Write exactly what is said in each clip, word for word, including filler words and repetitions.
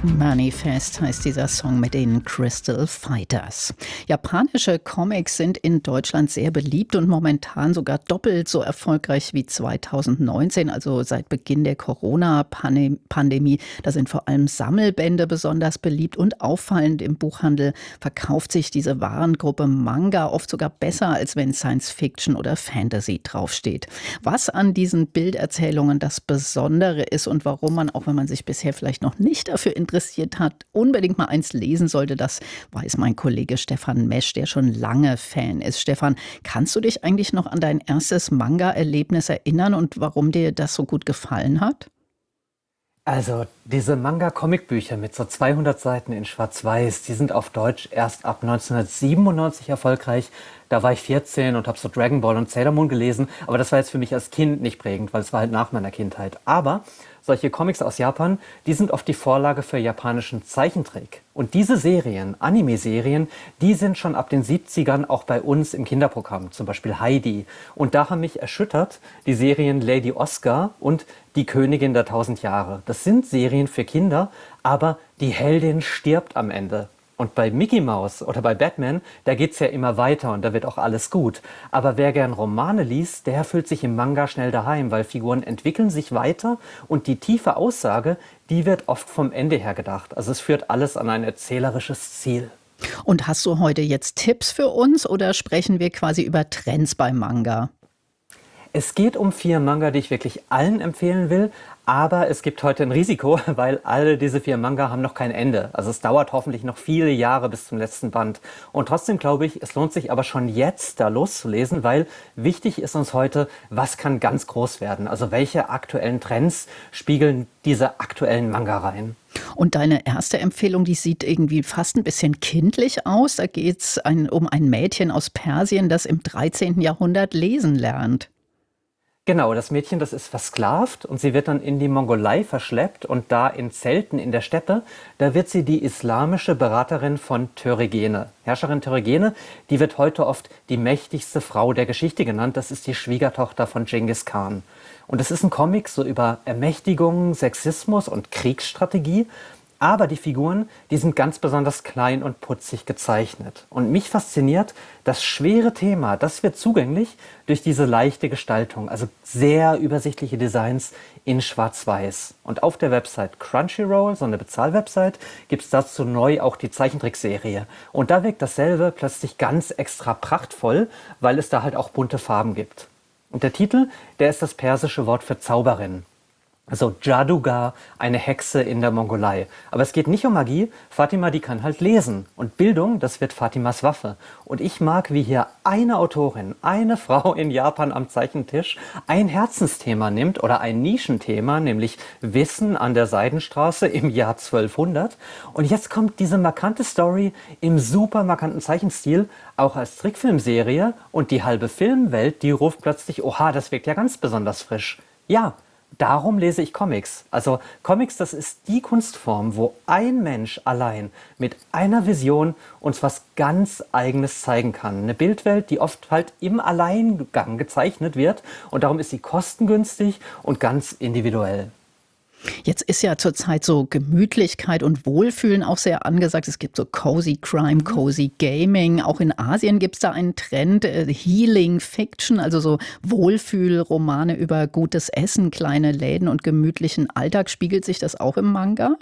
Manifest heißt dieser Song mit den Crystal Fighters. Japanische Comics sind in Deutschland sehr beliebt und momentan sogar doppelt so erfolgreich wie zweitausendneunzehn, also seit Beginn der Corona-Pandemie. Da sind vor allem Sammelbände besonders beliebt und auffallend im Buchhandel verkauft sich diese Warengruppe Manga oft sogar besser, als wenn Science Fiction oder Fantasy draufsteht. Was an diesen Bilderzählungen das Besondere ist und warum man, auch wenn man sich bisher vielleicht noch nicht dafür interessiert, interessiert hat, unbedingt mal eins lesen sollte, das weiß mein Kollege Stefan Mesch, der schon lange Fan ist. Stefan, kannst du dich eigentlich noch an dein erstes Manga-Erlebnis erinnern und warum dir das so gut gefallen hat? Also diese Manga-Comic-Bücher mit so zweihundert Seiten in Schwarz-Weiß, die sind auf Deutsch erst ab neunzehnhundertsiebenundneunzig erfolgreich. Da war ich vierzehn und habe so Dragon Ball und Sailor Moon gelesen. Aber das war jetzt für mich als Kind nicht prägend, weil es war halt nach meiner Kindheit. Aber solche Comics aus Japan, die sind oft die Vorlage für japanischen Zeichentrick. Und diese Serien, Anime-Serien, die sind schon ab den siebzigern auch bei uns im Kinderprogramm, zum Beispiel Heidi. Und da haben mich erschüttert die Serien Lady Oscar und Die Königin der tausend Jahre. Das sind Serien für Kinder, aber die Heldin stirbt am Ende. Und bei Mickey Mouse oder bei Batman, da geht's ja immer weiter und da wird auch alles gut. Aber wer gern Romane liest, der fühlt sich im Manga schnell daheim, weil Figuren entwickeln sich weiter und die tiefe Aussage, die wird oft vom Ende her gedacht. Also es führt alles an ein erzählerisches Ziel. Und hast du heute jetzt Tipps für uns oder sprechen wir quasi über Trends beim Manga? Es geht um vier Manga, die ich wirklich allen empfehlen will, aber es gibt heute ein Risiko, weil alle diese vier Manga haben noch kein Ende. Also es dauert hoffentlich noch viele Jahre bis zum letzten Band. Und trotzdem glaube ich, es lohnt sich aber schon jetzt da loszulesen, weil wichtig ist uns heute, was kann ganz groß werden? Also welche aktuellen Trends spiegeln diese aktuellen Manga rein? Und deine erste Empfehlung, die sieht irgendwie fast ein bisschen kindlich aus. Da geht es ein, um ein Mädchen aus Persien, das im dreizehnten Jahrhundert lesen lernt. Genau, das Mädchen, das ist versklavt und sie wird dann in die Mongolei verschleppt und da in Zelten in der Steppe, da wird sie die islamische Beraterin von Töregene. Herrscherin Töregene, die wird heute oft die mächtigste Frau der Geschichte genannt. Das ist die Schwiegertochter von Genghis Khan. Und es ist ein Comic so über Ermächtigung, Sexismus und Kriegsstrategie. Aber die Figuren, die sind ganz besonders klein und putzig gezeichnet. Und mich fasziniert, das schwere Thema, das wird zugänglich durch diese leichte Gestaltung. Also sehr übersichtliche Designs in Schwarz-Weiß. Und auf der Website Crunchyroll, so eine Bezahlwebsite, gibt es dazu neu auch die Zeichentrickserie. Und da wirkt dasselbe plötzlich ganz extra prachtvoll, weil es da halt auch bunte Farben gibt. Und der Titel, der ist das persische Wort für Zauberin. Also Jadugar, eine Hexe in der Mongolei. Aber es geht nicht um Magie. Fatima, die kann halt lesen. Und Bildung, das wird Fatimas Waffe. Und ich mag, wie hier eine Autorin, eine Frau in Japan am Zeichentisch ein Herzensthema nimmt oder ein Nischenthema, nämlich Wissen an der Seidenstraße im Jahr zwölfhundert. Und jetzt kommt diese markante Story im super markanten Zeichenstil, auch als Trickfilmserie. Und die halbe Filmwelt, die ruft plötzlich, oha, das wirkt ja ganz besonders frisch. Ja, darum lese ich Comics. Also Comics, das ist die Kunstform, wo ein Mensch allein mit einer Vision uns was ganz Eigenes zeigen kann. Eine Bildwelt, die oft halt im Alleingang gezeichnet wird und darum ist sie kostengünstig und ganz individuell. Jetzt ist ja zurzeit so Gemütlichkeit und Wohlfühlen auch sehr angesagt. Es gibt so Cozy Crime, Cozy Gaming. Auch in Asien gibt es da einen Trend, äh, Healing Fiction, also so Wohlfühlromane über gutes Essen, kleine Läden und gemütlichen Alltag. Spiegelt sich das auch im Manga?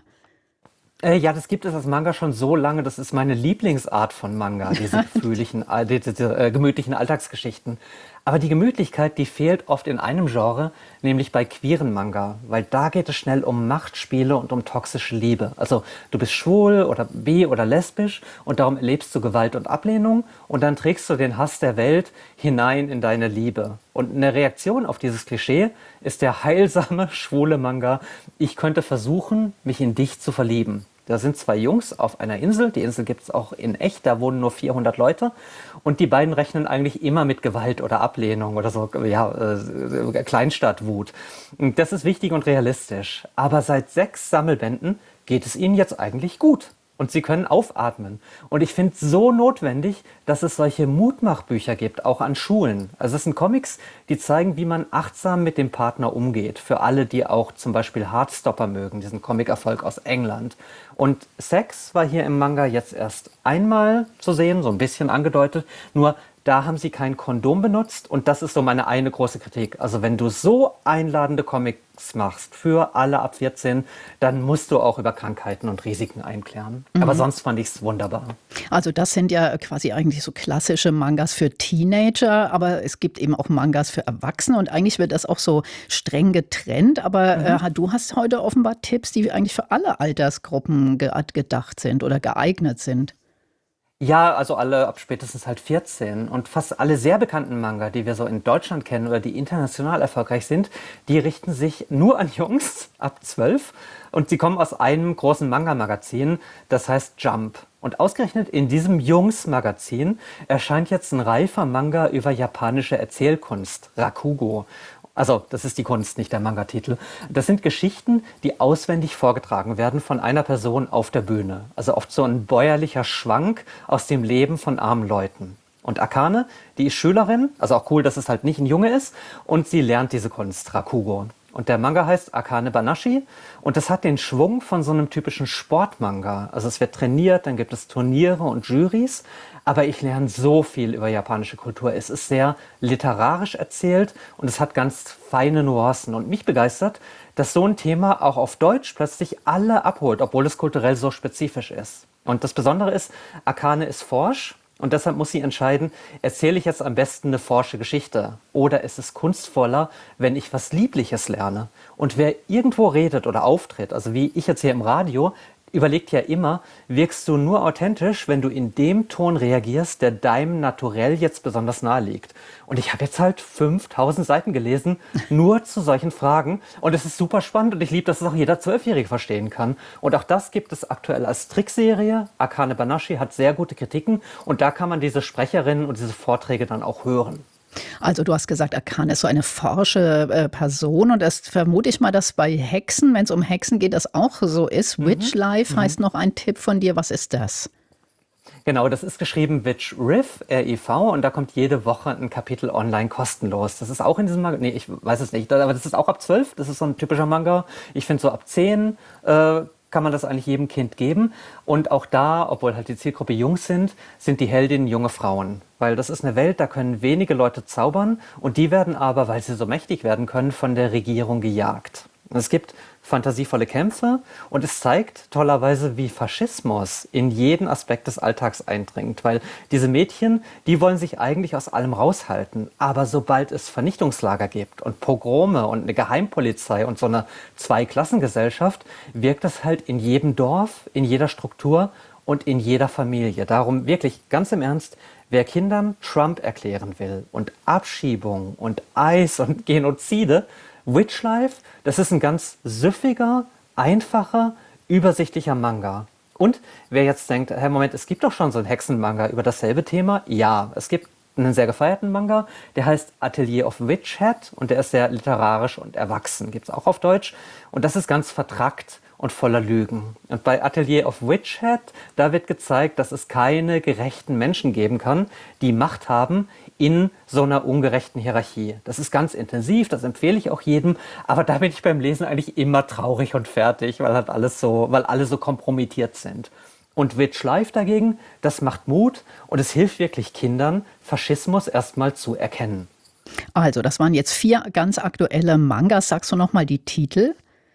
Äh, ja, das gibt es als Manga schon so lange. Das ist meine Lieblingsart von Manga, diese gefühligen, äh, diese, diese, äh, gemütlichen Alltagsgeschichten. Aber die Gemütlichkeit, die fehlt oft in einem Genre, nämlich bei queeren Manga. Weil da geht es schnell um Machtspiele und um toxische Liebe. Also du bist schwul oder bi oder lesbisch und darum erlebst du Gewalt und Ablehnung und dann trägst du den Hass der Welt hinein in deine Liebe. Und eine Reaktion auf dieses Klischee ist der heilsame, schwule Manga Ich könnte versuchen, mich in dich zu verlieben. Da sind zwei Jungs auf einer Insel, die Insel gibt es auch in echt, da wohnen nur vierhundert Leute und die beiden rechnen eigentlich immer mit Gewalt oder Ablehnung oder so, ja, äh, Kleinstadtwut. Das ist wichtig und realistisch, aber seit sechs Sammelbänden geht es ihnen jetzt eigentlich gut. Und sie können aufatmen. Und ich finde es so notwendig, dass es solche Mutmachbücher gibt, auch an Schulen. Also es sind Comics, die zeigen, wie man achtsam mit dem Partner umgeht. Für alle, die auch zum Beispiel Heartstopper mögen, diesen Comic-Erfolg aus England. Und Sex war hier im Manga jetzt erst einmal zu sehen, so ein bisschen angedeutet. Nur da haben sie kein Kondom benutzt und das ist so meine eine große Kritik. Also wenn du so einladende Comics machst für alle ab vierzehn, dann musst du auch über Krankheiten und Risiken einklären. Mhm. Aber sonst fand ich es wunderbar. Also das sind ja quasi eigentlich so klassische Mangas für Teenager, aber es gibt eben auch Mangas für Erwachsene und eigentlich wird das auch so streng getrennt. Aber mhm. äh, du hast heute offenbar Tipps, die eigentlich für alle Altersgruppen ge- gedacht sind oder geeignet sind. Ja, also alle ab spätestens halt vierzehn. Und fast alle sehr bekannten Manga, die wir so in Deutschland kennen oder die international erfolgreich sind, die richten sich nur an Jungs ab zwölf. Und sie kommen aus einem großen Manga-Magazin, das heißt Jump. Und ausgerechnet in diesem Jungs-Magazin erscheint jetzt ein reifer Manga über japanische Erzählkunst, Rakugo. Also, das ist die Kunst, nicht der Manga-Titel. Das sind Geschichten, die auswendig vorgetragen werden von einer Person auf der Bühne. Also oft so ein bäuerlicher Schwank aus dem Leben von armen Leuten. Und Akane, die ist Schülerin, also auch cool, dass es halt nicht ein Junge ist, und sie lernt diese Kunst, Rakugo. Und der Manga heißt Akane Banashi und das hat den Schwung von so einem typischen Sportmanga. Also es wird trainiert, dann gibt es Turniere und Jurys, aber ich lerne so viel über japanische Kultur. Es ist sehr literarisch erzählt und es hat ganz feine Nuancen. Und mich begeistert, dass so ein Thema auch auf Deutsch plötzlich alle abholt, obwohl es kulturell so spezifisch ist. Und das Besondere ist, Akane ist forsch. Und deshalb muss sie entscheiden, erzähle ich jetzt am besten eine forsche Geschichte oder ist es kunstvoller, wenn ich was Liebliches lerne? Und wer irgendwo redet oder auftritt, also wie ich jetzt hier im Radio, überlegt ja immer, wirkst du nur authentisch, wenn du in dem Ton reagierst, der deinem Naturell jetzt besonders nahe liegt. Und ich habe jetzt halt fünftausend Seiten gelesen, nur zu solchen Fragen. Und es ist super spannend und ich liebe, dass es auch jeder Zwölfjährige verstehen kann. Und auch das gibt es aktuell als Trickserie. Akane Banashi hat sehr gute Kritiken und da kann man diese Sprecherinnen und diese Vorträge dann auch hören. Also du hast gesagt, Akane ist so eine forsche äh, Person und das vermute ich mal, dass bei Hexen, wenn es um Hexen geht, das auch so ist. Mhm. Witch Life mhm. heißt noch ein Tipp von dir. Was ist das? Genau, das ist geschrieben Witch Riff, R I V, und da kommt jede Woche ein Kapitel online kostenlos. Das ist auch in diesem Manga, nee, ich weiß es nicht, aber das ist auch ab zwölf, das ist so ein typischer Manga. Ich finde so ab zehn äh, kann man das eigentlich jedem Kind geben. Und auch da, obwohl halt die Zielgruppe Jungs sind, sind die Heldinnen junge Frauen. Weil das ist eine Welt, da können wenige Leute zaubern und die werden aber, weil sie so mächtig werden können, von der Regierung gejagt. Es gibt fantasievolle Kämpfe und es zeigt tollerweise, wie Faschismus in jeden Aspekt des Alltags eindringt. Weil diese Mädchen, die wollen sich eigentlich aus allem raushalten. Aber sobald es Vernichtungslager gibt und Pogrome und eine Geheimpolizei und so eine Zweiklassengesellschaft, wirkt das halt in jedem Dorf, in jeder Struktur und in jeder Familie. Darum wirklich ganz im Ernst, wer Kindern Trump erklären will und Abschiebung und Eis und Genozide, Witch Life, das ist ein ganz süffiger, einfacher, übersichtlicher Manga. Und wer jetzt denkt, hey Moment, es gibt doch schon so einen Hexenmanga über dasselbe Thema. Ja, es gibt einen sehr gefeierten Manga, der heißt Atelier of Witch Hat und der ist sehr literarisch und erwachsen, gibt es auch auf Deutsch. Und das ist ganz vertrackt und voller Lügen. Und bei Atelier of Witch Hat, da wird gezeigt, dass es keine gerechten Menschen geben kann, die Macht haben in so einer ungerechten Hierarchie. Das ist ganz intensiv, das empfehle ich auch jedem, aber da bin ich beim Lesen eigentlich immer traurig und fertig, weil halt alles so, weil alle so kompromittiert sind. Und Witch Life dagegen, das macht Mut und es hilft wirklich Kindern, Faschismus erstmal zu erkennen. Also, das waren jetzt vier ganz aktuelle Mangas. Sagst du noch mal die Titel?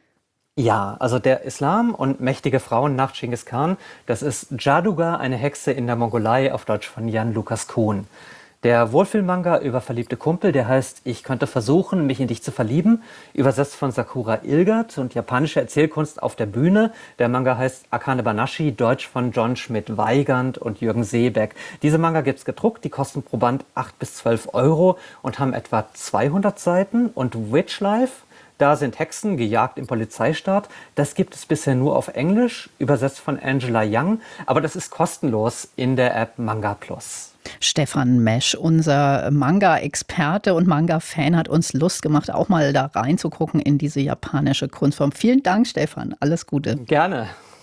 Ja, also der Islam und mächtige Frauen nach Genghis Khan, das ist Jaduga, eine Hexe in der Mongolei, auf Deutsch von Jan Lukas Kuhn. Der Wohlfühlmanga über verliebte Kumpel, der heißt Ich könnte versuchen, mich in dich zu verlieben, übersetzt von Sakura Ilgert und japanische Erzählkunst auf der Bühne. Der Manga heißt Akane Banashi, deutsch von John Schmidt-Weigand und Jürgen Seebeck. Diese Manga gibt's gedruckt, die kosten pro Band acht bis zwölf Euro und haben etwa zweihundert Seiten. Und Witch Life, da sind Hexen gejagt im Polizeistaat. Das gibt es bisher nur auf Englisch, übersetzt von Angela Young. Aber das ist kostenlos in der App Manga Plus. Stefan Mesch, unser Manga-Experte und Manga-Fan, hat uns Lust gemacht, auch mal da reinzugucken in diese japanische Kunstform. Vielen Dank, Stefan. Alles Gute. Gerne.